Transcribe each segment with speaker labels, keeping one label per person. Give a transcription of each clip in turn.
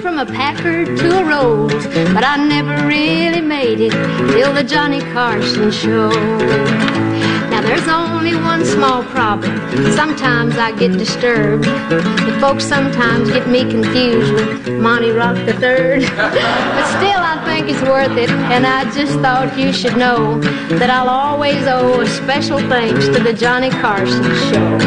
Speaker 1: from a Packard to a Rose, but I never really made it till the Johnny Carson show. Now there's only one small problem. Sometimes I get disturbed. The folks sometimes get me confused with Monty Rock the Third. But still I think it's worth it, and I just thought you should know that I'll always owe a special thanks to the Johnny Carson show.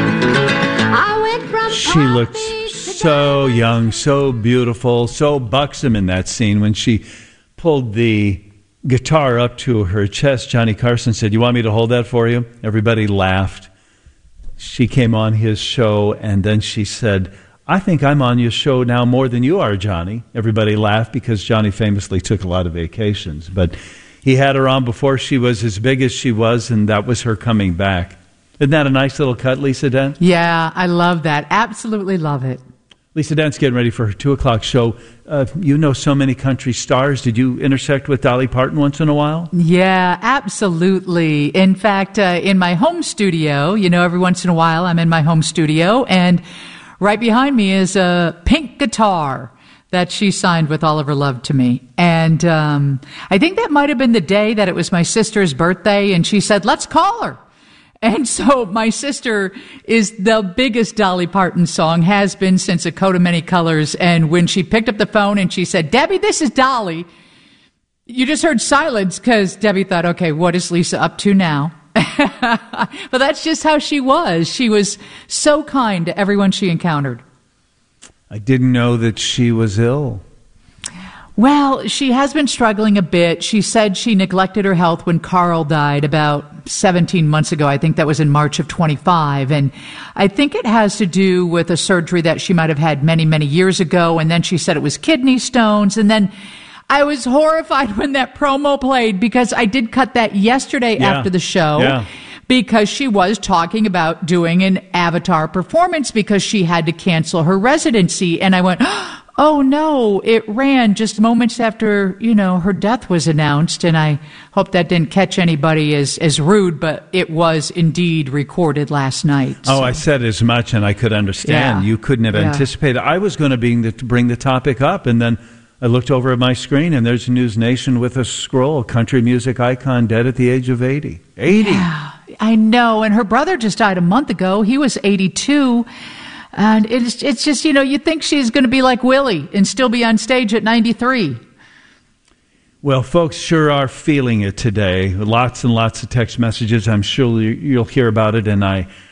Speaker 1: I went from
Speaker 2: She looked so young, so beautiful, so buxom in that scene when she pulled the guitar up to her chest. Johnny Carson said, "You want me to hold that for you?" Everybody laughed. She came on his show, and then she said, "I think I'm on your show now more than you are, Johnny." Everybody laughed because Johnny famously took a lot of vacations. But he had her on before she was as big as she was, and that was her coming back. Isn't that a nice little cut, Lisa Dent?
Speaker 3: Yeah, I love that. Absolutely love it.
Speaker 2: Lisa Dent's getting ready for her 2 o'clock show. You know so many country stars. Did you intersect with Dolly Parton once in a while?
Speaker 3: Yeah, absolutely. In fact, in my home studio, every once in a while I'm in my home studio, and right behind me is a pink guitar that she signed with all of her love to me. And I think that might have been the day that it was my sister's birthday, and she said, "Let's call her." And so my sister is the biggest Dolly Parton song, has been since A Coat of Many Colors. And when she picked up the phone and she said, "Debbie, this is Dolly," you just heard silence because Debbie thought, okay, what is Lisa up to now? But that's just how she was. She was so kind to everyone she encountered.
Speaker 2: I didn't know that she was ill.
Speaker 3: Well, she has been struggling a bit. She said she neglected her health when Carl died about 17 months ago. I think that was in March of 25. And I think it has to do with a surgery that she might have had many, many years ago. And then she said it was kidney stones. And then I was horrified when that promo played because I did cut that yesterday after the show.
Speaker 2: Yeah.
Speaker 3: Because she was talking about doing an Avatar performance because she had to cancel her residency. And I went, oh no, it ran just moments after, her death was announced. And I hope that didn't catch anybody as rude, but it was indeed recorded last night.
Speaker 2: Oh, I said as much, and I could understand.
Speaker 3: Yeah.
Speaker 2: You couldn't have anticipated. I was going to bring the topic up, and then I looked over at my screen, and there's News Nation with a scroll, country music icon dead at the age of 80. 80!
Speaker 3: Yeah, I know, and her brother just died a month ago. He was 82. And it's just, you think she's going to be like Willie and still be on stage at 93.
Speaker 2: Well, folks sure are feeling it today. Lots and lots of text messages. I'm sure you'll hear about it, and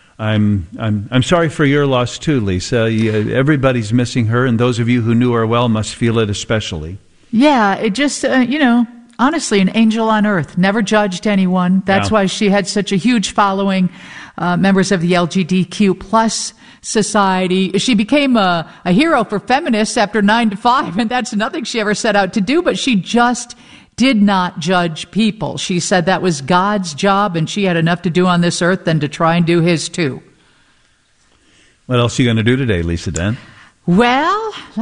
Speaker 2: I'm sorry for your loss too, Lisa. Everybody's missing her, and those of you who knew her well must feel it especially. Yeah,
Speaker 3: it just, honestly, an angel on earth. Never judged anyone. That's why she had such a huge following. Members of the LGBTQ plus society. She became a hero for feminists after 9 to 5, and that's nothing she ever set out to do, but she just did not judge people. She said that was God's job, and she had enough to do on this earth than to try and do his too.
Speaker 2: What else are you going to do today, Lisa Dent?
Speaker 3: Well,